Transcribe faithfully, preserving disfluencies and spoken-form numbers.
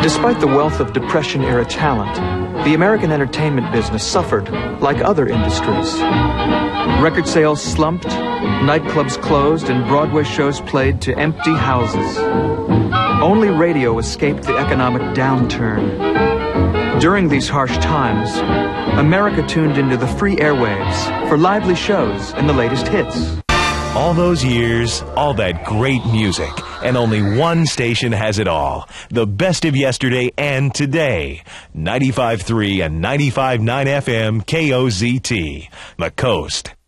Despite the wealth of Depression-era talent, the American entertainment business suffered like other industries. Record sales slumped, nightclubs closed, and Broadway shows played to empty houses. Only radio escaped the economic downturn. During these harsh times, America tuned into the free airwaves for lively shows and the latest hits. All those years, all that great music, and only one station has it all. The best of yesterday and today. ninety-five point three and ninety-five point nine F M K O Z T. The Coast.